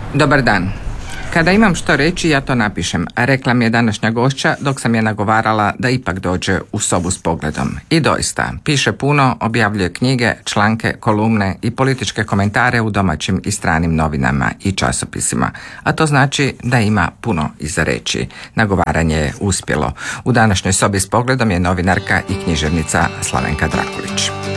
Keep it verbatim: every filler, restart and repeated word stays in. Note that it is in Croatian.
Dobar dan. Kada imam što reći, ja to napišem, a rekla mi je današnja gošća dok sam je nagovarala da ipak dođe u sobu s pogledom. I doista, piše puno, objavljuje knjige, članke, kolumne i političke komentare u domaćim i stranim novinama i časopisima. A to znači da ima puno i za reći. Nagovaranje je uspjelo. U današnjoj sobi s pogledom je novinarka i književnica Slavenka Drakulić.